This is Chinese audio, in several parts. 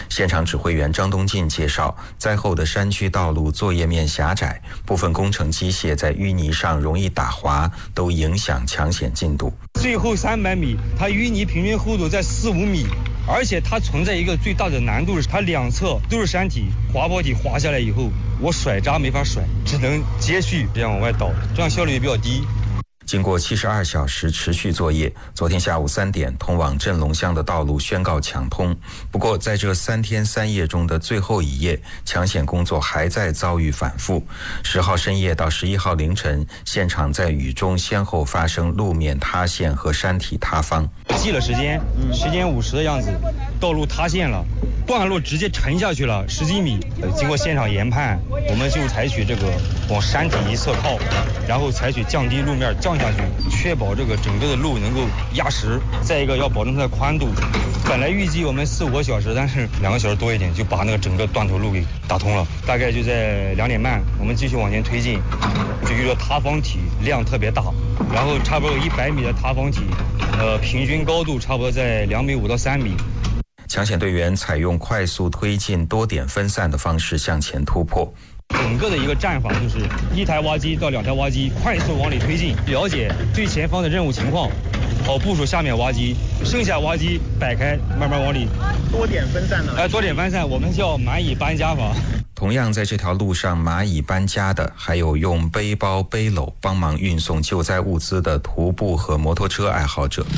现场指挥员张东进介绍，灾后的山区道路作业面狭窄，部分工程机械在淤泥上容易打滑，都影响抢险进度。 最后300米，它淤泥平均厚度在4-5米，而且它存在一个最大的难度是，它两侧都是山体，滑坡体滑下来以后，我甩闸没法甩，只能接续这样往外倒，这样效率也比较低。 经过72小时持续作业，昨天下午3点，通往镇龙乡的道路宣告抢通。不过，在这3天3夜中的最后一夜，抢险工作还在遭遇反复。10号深夜到11号凌晨，现场在雨中先后发生路面塌陷和山体塌方。 记了时间50的样子，道路塌陷了，段落直接沉下去了10几米。经过现场研判，我们就采取这个往山体一侧靠，然后采取降低路面降下去，确保这个整个的路能够压实。再一个要保证它的宽度，本来预计我们4-5个小时，但是2个小时多一点就把那个整个断头路给打通了。大概就在2点半，我们继续往前推进，就遇到塌方体量特别大，然后差不多有100米的塌方体，平均高度差不多在2.5米到3米。 抢险队员采用快速推进、多点分散的方式向前突破。 整个的一个战法就是1台挖机到2台挖机，快速往里推进，了解最前方的任务情况，好部署下面挖机，剩下挖机摆开，慢慢往里。 多点分散呢？ 多点分散，我们叫蚂蚁搬家法。 同样在这条路上蚂蚁搬家的，还有用背包背篓帮忙运送救灾物资的徒步和摩托车爱好者。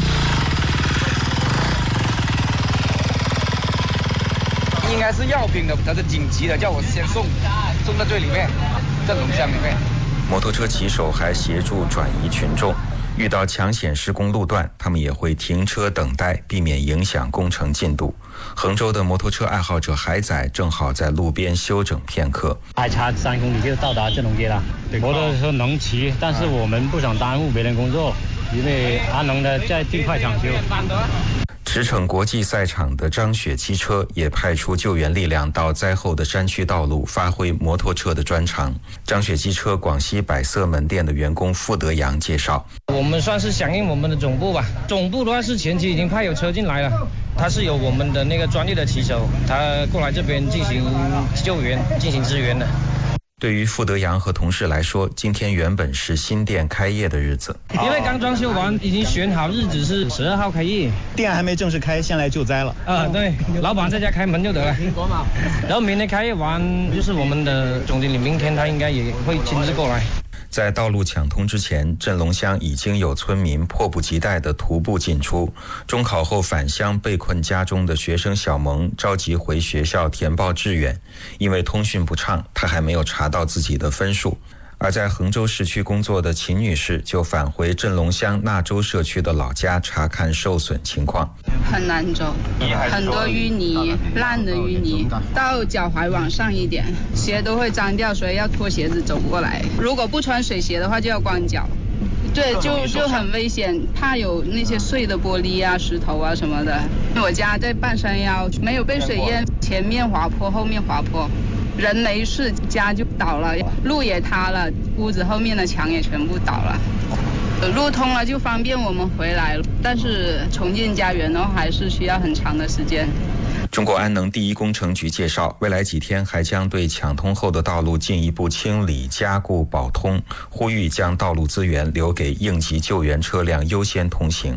应该是药品的，它是紧急的，叫我先送到最里面，镇龙乡里面。 摩托车骑手还协助转移群众，遇到抢险施工路段，他们也会停车等待，避免影响工程进度。衡州的摩托车爱好者海仔正好在路边休整片刻。 还差3公里就到达镇龙街了。摩托车能骑，但是我们不想耽误别人工作，因为安能的在尽快抢修。 驰骋国际赛场的张雪机车也派出救援力量到灾后的山区道路，发挥摩托车的专长。张雪机车广西百色门店的员工傅德阳介绍， 我们算是响应我们的总部吧，总部的话是前期已经派有车进来了，他是有我们的那个专业的骑手，他过来这边进行救援进行支援的。 对于傅德阳和同事来说，今天原本是新店开业的日子， 因为刚装修完，已经选好日子是12号开业， 店还没正式开，先来救灾了。 对，老板在家开门就得了。然后明天开业完，就是我们的总经理，明天他应该也会亲自过来。 在道路抢通之前，镇龙乡已经有村民迫不及待地徒步进出。中考后返乡被困家中的学生小萌着急回学校填报志愿，因为通讯不畅，他还没有查到自己的分数。而在衡州市区工作的秦女士就返回镇龙乡纳州社区的老家查看受损情况。 很难走，很多淤泥，烂的淤泥，到脚踝往上一点，鞋都会脏掉，所以要脱鞋子走过来。如果不穿水鞋的话，就要光脚。对，就很危险，怕有那些碎的玻璃啊、石头啊什么的。我家在半山腰，没有被水淹，前面滑坡，后面滑坡。人没事，家就倒了，路也塌了，屋子后面的墙也全部倒了。路通了就方便我们回来了，但是重建家园的话还是需要很长的时间。 中国安能第一工程局介绍，未来几天还将对抢通后的道路进一步清理、加固、保通，呼吁将道路资源留给应急救援车辆优先通行。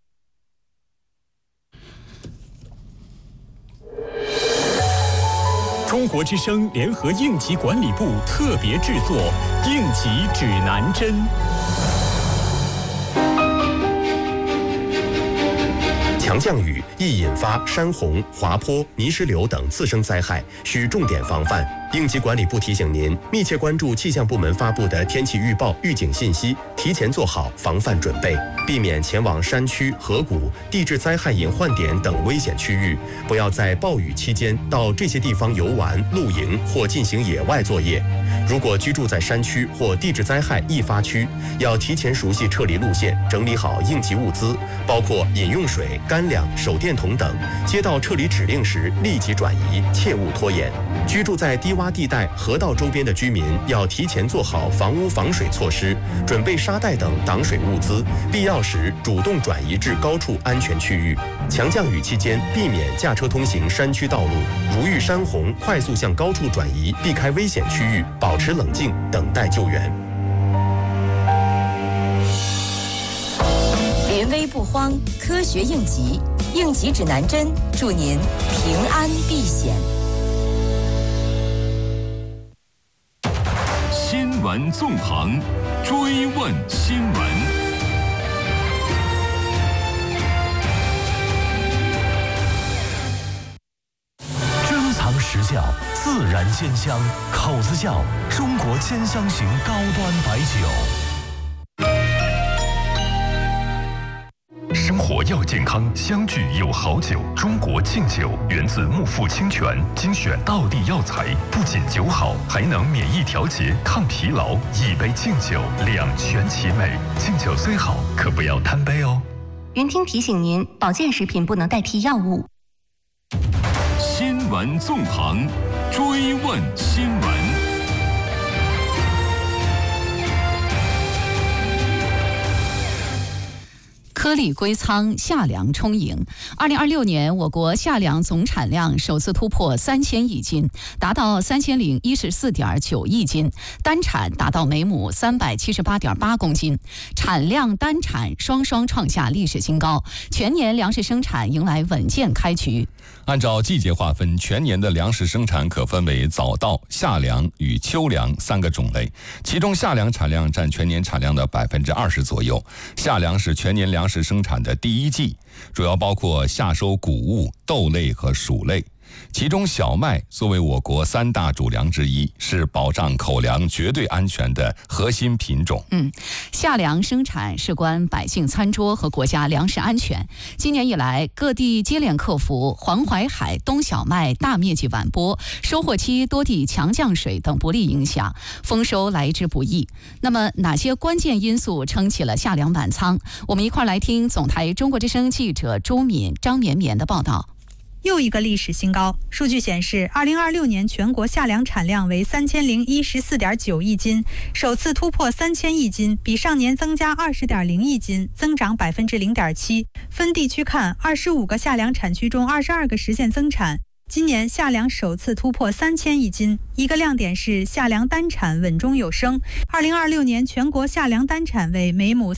中国之声联合应急管理部特别制作《应急指南针》。 强降雨易引发山洪、滑坡、泥石流等次生灾害，需重点防范。应急管理部提醒您，密切关注气象部门发布的天气预报、预警信息，提前做好防范准备，避免前往山区、河谷、地质灾害隐患点等危险区域，不要在暴雨期间到这些地方游玩、露营或进行野外作业。 如果居住在山区或地质灾害易发区，要提前熟悉撤离路线，整理好应急物资，包括饮用水、干粮、手电筒等。接到撤离指令时立即转移，切勿拖延。居住在低洼地带、河道周边的居民要提前做好房屋防水措施，准备沙袋等挡水物资，必要时主动转移至高处安全区域。强降雨期间，避免驾车通行山区道路，如遇山洪，快速向高处转移，避开危险区域，保持冷静，等待救援。 临危不慌，科学应急，应急指南针，祝您平安避险。 新闻纵横，追问新闻。 实窖自然鲜香，口子窖中国兼香型高端白酒。 生活要健康，相聚有好酒。中国敬酒源自木富清泉，精选道地药材，不仅酒好，还能免疫调节、抗疲劳。一杯敬酒，两全其美。敬酒虽好，可不要贪杯哦。 云听提醒您，保健食品不能代替药物。 新闻纵横，追问新闻。 颗粒归仓，夏粮充盈。2026年，我国夏粮总产量首次突破3000亿斤，达到3014.9亿斤，单产达到每亩378.8公斤，产量单产双创下历史新高，全年粮食生产迎来稳健开局。 按照季节划分，全年的粮食生产可分为早稻、夏粮与秋粮3个种类，其中夏粮产量占全年产量的20%左右。夏粮是全年粮食生产的第一季，主要包括夏收谷物、豆类和薯类。其中小麦作为我国3大主粮之一，是保障口粮绝对安全的核心品种。 夏粮生产事关百姓餐桌和国家粮食安全。今年以来，各地接连克服黄淮海冬小麦大面积晚播、收获期多地强降水等不利影响，丰收来之不易。那么，哪些关键因素撑起了夏粮满仓？我们一块来听总台中国之声记者周敏、张绵绵的报道。 又一个历史新高。数据显示，2026年全国夏粮产量为3014.9亿斤，首次突破3000亿斤，比上年增加20.0亿斤，增长0.7%。分地区看，25个夏粮产区中22个实现增产。今年夏粮首次突破3000亿斤，一个亮点是夏粮单产稳中有升。2026年全国夏粮单产为每亩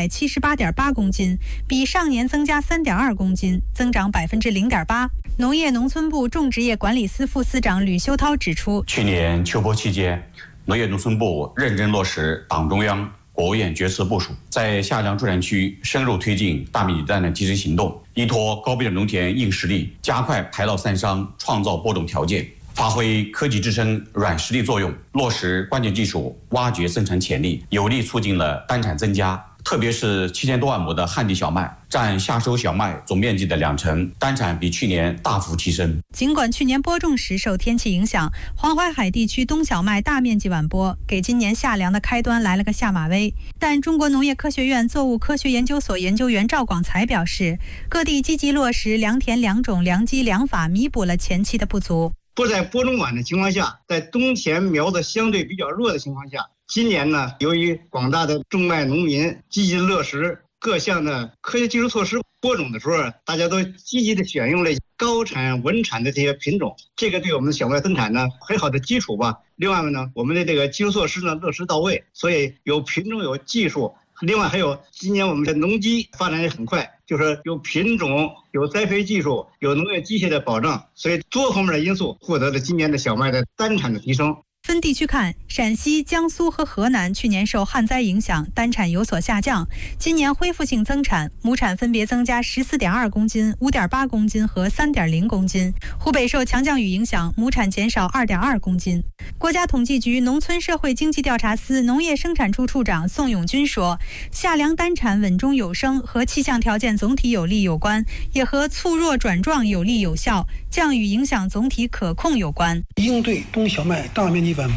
378.8公斤，比上年增加3.2公斤，增长0.8%。农业农村部种植业管理司副司长吕修涛指出， 去年秋播期间，农业农村部认真落实党中央、国务院决策部署，在夏粮助产区深入推进大面积单的集体行动，依托高标准农田硬实力，加快排涝散伤，创造播种条件，发挥科技支撑软实力作用，落实关键技术，挖掘生产潜力，有力促进了单产增加。特别是7000多万亩的旱地小麦，占夏收小麦总面积的2成，单产比去年大幅提升。 尽管去年播种时受天气影响，黄淮海地区冬小麦大面积晚播，给今年夏粮的开端来了个下马威。但中国农业科学院作物科学研究所研究员赵广才表示，各地积极落实良田良种良机良法，弥补了前期的不足。 不在播种晚的情况下，在冬田苗子相对比较弱的情况下，今年呢，由于广大的种麦农民积极落实各项的科学技术措施，播种的时候，大家都积极的选用了高产稳产的这些品种，这个对我们的小麦生产呢很好的基础吧。另外呢，我们的这个技术措施呢落实到位，所以有品种有技术。另外还有今年我们的农机发展也很快，就是有品种、有栽培技术、有农业机械的保障，所以多方面的因素获得了今年的小麦的单产的提升。 分地区看，陕西、江苏和河南去年受旱灾影响，单产有所下降，今年恢复性增产，亩产分别增加14.2公斤、5.8公斤和3.0公斤。湖北受强降雨影响，亩产减少2.2公斤。国家统计局农村社会经济调查司农业生产处处长宋永军说，夏粮单产稳中有升和气象条件总体有利有关，也和促弱转壮有力有效，降雨影响总体可控有关。 应对冬小麦大面积晚播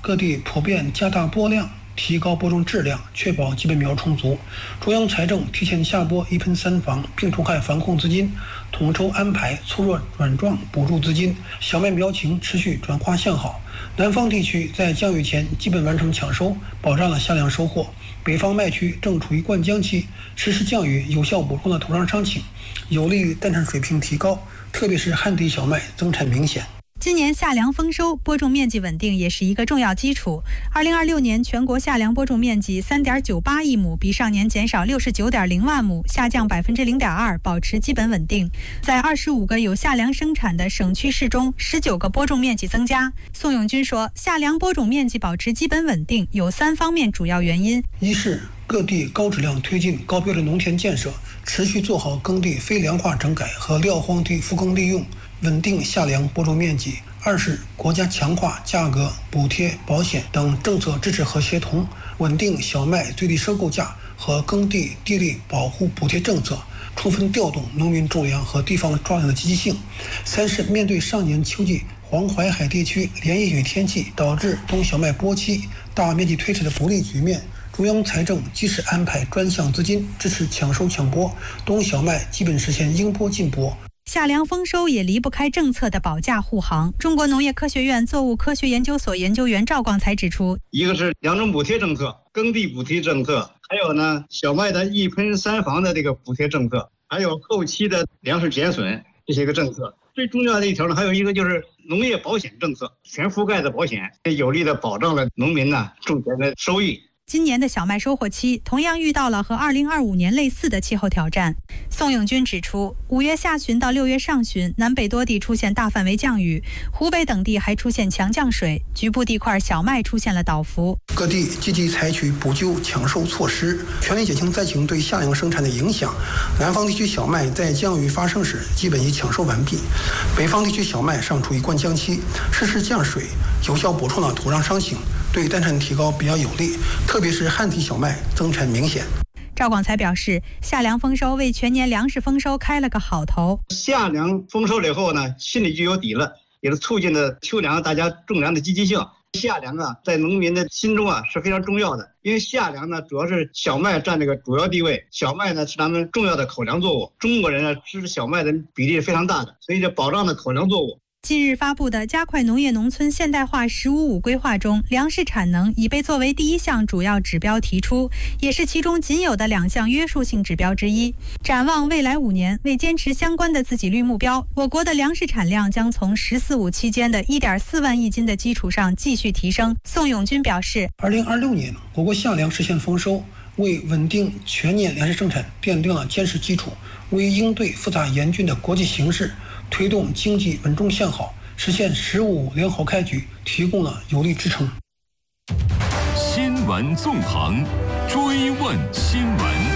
各地普遍加大播量，提高播种质量，确保基本苗充足。中央财政提前下拨1喷3防病虫害防控资金，统筹安排粗弱软壮补助资金，小麦苗情持续转化向好。南方地区在降雨前基本完成抢收，保障了夏粮收获。北方麦区正处于灌浆期，实时降雨有效补充了土壤伤情，有利于诞产水平提高，特别是旱地小麦增产明显。 今年夏粮丰收，播种面积稳定也是一个重要基础。2026年全国夏粮播种面积3.98亿亩，比上年减少69.0万亩，下降0.2%，保持基本稳定。在25个有夏粮生产的省区市中，19个播种面积增加。宋永军说，夏粮播种面积保持基本稳定有3方面主要原因： 一是各地高质量推进高标准农田建设，持续做好耕地非粮化整改和撂荒地复耕利用，稳定夏粮播种面积。二是国家强化价格、补贴、保险等政策支持和协同，稳定小麦最低收购价和耕地地力保护补贴政策，充分调动农民种粮和地方抓粮的积极性。三是面对上年秋季黄淮海地区连夜雨天气导致冬小麦播期大面积推迟的不利局面，中央财政及时安排专项资金支持抢收抢播，冬小麦基本实现应播尽播。 夏粮丰收也离不开政策的保价护航。中国农业科学院作物科学研究所研究员赵广才指出， 一个是粮种补贴政策、耕地补贴政策，还有呢小麦的1喷3防的这个补贴政策，还有后期的粮食减损这些个政策。最重要的一条呢，还有一个就是农业保险政策，全覆盖的保险，有力的保障了农民呢种田的收益。 今年的小麦收获期同样遇到了和2025年类似的气候挑战。宋永军指出，5月下旬到6月上旬，南北多地出现大范围降雨，湖北等地还出现强降水，局部地块小麦出现了倒伏。 各地积极采取补救抢收措施，全力减轻灾情对夏粮生产的影响。南方地区小麦在降雨发生时基本已抢收完毕，北方地区小麦尚处于灌浆期，适时降水，有效补充了土壤伤情，对诞产提高比较有利，特别是旱地小麦增产明显。 赵广才表示，夏粮丰收为全年粮食丰收开了个好头。 夏粮丰收了以后呢，心里就有底了，也是促进了秋粮大家种粮的积极性。夏粮啊，在农民的心中啊是非常重要的，因为夏粮呢主要是小麦占这个主要地位，小麦呢是咱们重要的口粮作物，中国人呢吃小麦的比例是非常大的，所以这保障了口粮作物。 近日发布的加快农业农村现代化“15+5”规划中，粮食产能已被作为第1项主要指标提出，也是其中仅有的2项约束性指标之一。展望未来5年，为坚持相关的自给率目标，我国的粮食产量将从“十四五”期间的1.4万亿斤的基础上继续提升。宋永军表示 ，2026年我国夏粮实现丰收，为稳定全年粮食生产奠定了坚实基础，为应对复杂严峻的国际形势，推动经济稳中向好，实现“15良好开局”提供了有力支撑。 新闻纵横，追问新闻。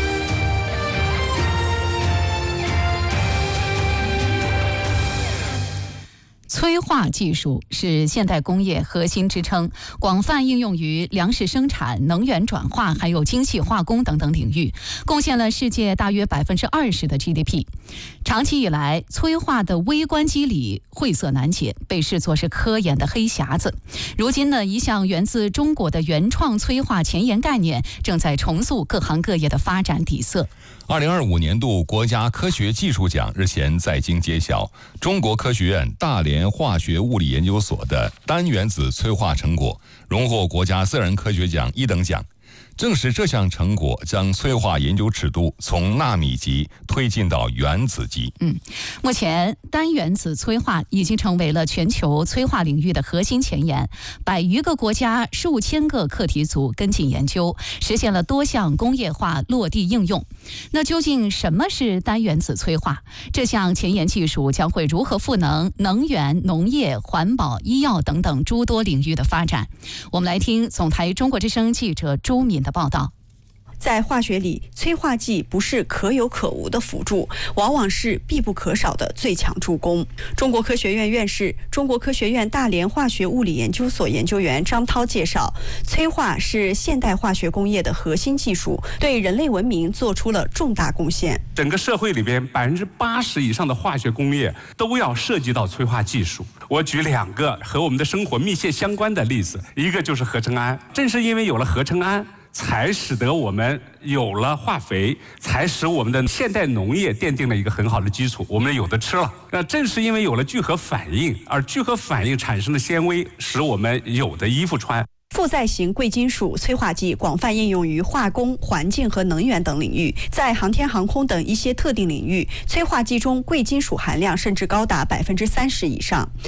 催化技术是现代工业核心支撑，广泛应用于粮食生产、能源转化，还有精细化工等等领域，贡献了世界大约20%的 GDP。长期以来，催化的微观机理晦涩难解，被视作是科研的黑匣子。如今呢，一项源自中国的原创催化前沿概念，正在重塑各行各业的发展底色。 2025年度国家科学技术奖日前在京揭晓，中国科学院大连化学物理研究所的单原子催化成果荣获国家自然科学奖1等奖。正是这项成果将催化研究尺度从纳米级推进到原子级。 目前单原子催化已经成为了全球催化领域的核心前沿，100余个国家、数千个课题组跟进研究，实现了多项工业化落地应用。那究竟什么是单原子催化？这项前沿技术将会如何赋能能源、农业、环保、医药等等诸多领域的发展？我们来听总台中国之声记者周敏的报道。 在化学里，催化剂不是可有可无的辅助，往往是必不可少的最强助攻。中国科学院院士、中国科学院大连化学物理研究所研究员张涛介绍，催化是现代化学工业的核心技术，对人类文明做出了重大贡献。 整个社会里边80%以上的化学工业都要涉及到催化技术。我举2个和我们的生活密切相关的例子，一个就是合成胺。正是因为有了合成胺，才使得我们有了化肥，才使我们的现代农业奠定了一个很好的基础，我们有的吃了。那正是因为有了聚合反应，而聚合反应产生的纤维，使我们有的衣服穿。 负载型贵金属催化剂广泛应用于化工、环境和能源等领域，在航天航空等一些特定领域，催化剂中贵金属含量甚至高达30%以上。